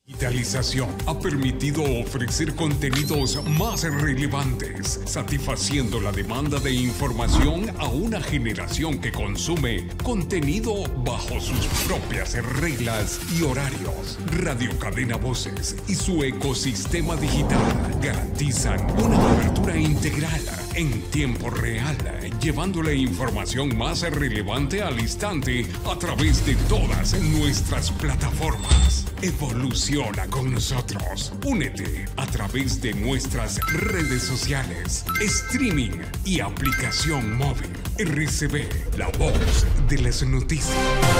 Digitalización ha permitido ofrecer contenidos más relevantes, satisfaciendo la demanda de información a una generación que consume contenido bajo sus propias reglas y horarios. Radio Cadena Voces y su ecosistema digital garantizan una cobertura integral en tiempo real, llevándole información más relevante al instante a través de todas nuestras plataformas. Evoluciona con nosotros. Únete a través de nuestras redes sociales, streaming y aplicación móvil. RCB, la voz de las noticias.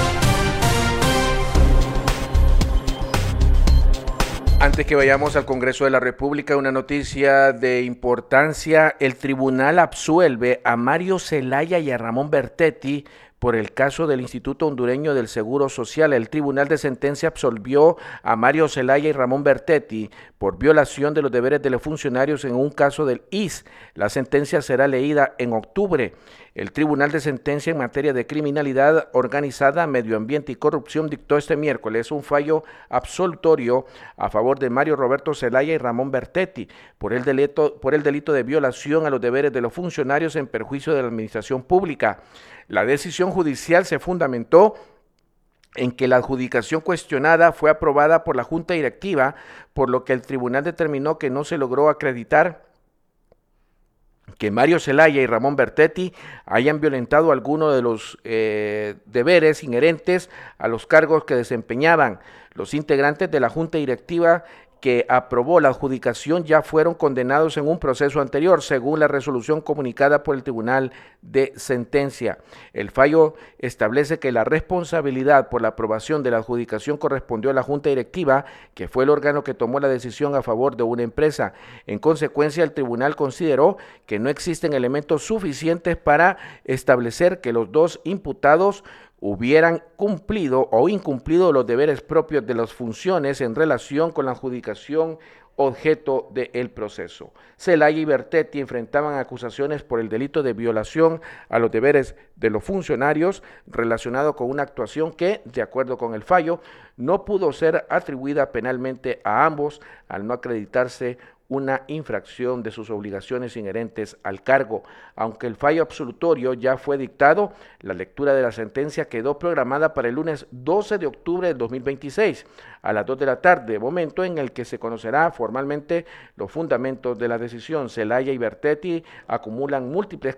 Antes que vayamos al Congreso de la República, una noticia de importancia. El tribunal absuelve a Mario Zelaya y a Ramón Bertetti por el caso del Instituto Hondureño del Seguro Social. El Tribunal de Sentencia absolvió a Mario Zelaya y Ramón Bertetti por violación de los deberes de los funcionarios en un caso del IS. La sentencia será leída en octubre. El Tribunal de Sentencia en materia de criminalidad organizada, medio ambiente y corrupción dictó este miércoles un fallo absolutorio a favor de Mario Roberto Zelaya y Ramón Bertetti por el delito de violación a los deberes de los funcionarios en perjuicio de la administración pública. La decisión judicial se fundamentó en que la adjudicación cuestionada fue aprobada por la Junta Directiva, por lo que el tribunal determinó que no se logró acreditar que Mario Zelaya y Ramón Bertetti hayan violentado alguno de los deberes inherentes a los cargos que desempeñaban. Los integrantes de la Junta Directiva que aprobó la adjudicación ya fueron condenados en un proceso anterior, según la resolución comunicada por el Tribunal de Sentencia. El fallo establece que la responsabilidad por la aprobación de la adjudicación correspondió a la Junta Directiva, que fue el órgano que tomó la decisión a favor de una empresa. En consecuencia, el tribunal consideró que no existen elementos suficientes para establecer que los dos imputados hubieran cumplido o incumplido los deberes propios de las funciones en relación con la adjudicación objeto del proceso. Zelaya y Bertetti enfrentaban acusaciones por el delito de violación a los deberes de los funcionarios relacionado con una actuación que, de acuerdo con el fallo, no pudo ser atribuida penalmente a ambos al no acreditarse una infracción de sus obligaciones inherentes al cargo. Aunque el fallo absolutorio ya fue dictado, la lectura de la sentencia quedó programada para el lunes 12 de octubre del 2026 a las 2 de la tarde, momento en el que se conocerá formalmente los fundamentos de la decisión. Zelaya y Bertetti acumulan múltiples